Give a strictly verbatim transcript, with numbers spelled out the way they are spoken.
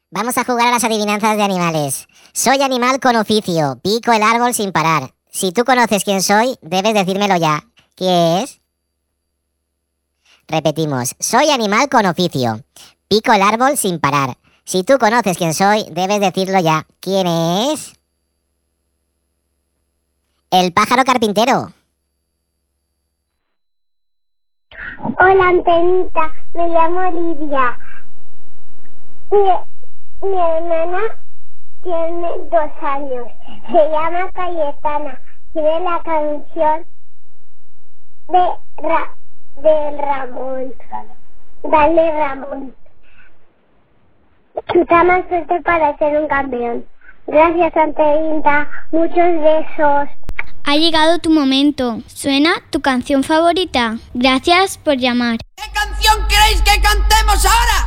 Vamos a jugar a las adivinanzas de animales. Soy animal con oficio, pico el árbol sin parar. Si tú conoces quién soy, debes decírmelo ya. ¿Qué es? Repetimos, soy animal con oficio, pico el árbol sin parar. Si tú conoces quién soy, debes decirlo ya. ¿Quién es? El pájaro carpintero. Hola, Antenita, me llamo Lidia. Mi, mi hermana tiene dos años, se llama Cayetana. Tiene la canción de, Ra, de Ramón. Dale, Ramón. Tú estás más fuerte para ser un campeón. Gracias, Antenita. Muchos besos. Ha llegado tu momento. ¿Suena tu canción favorita? Gracias por llamar. ¿Qué canción queréis que cantemos ahora?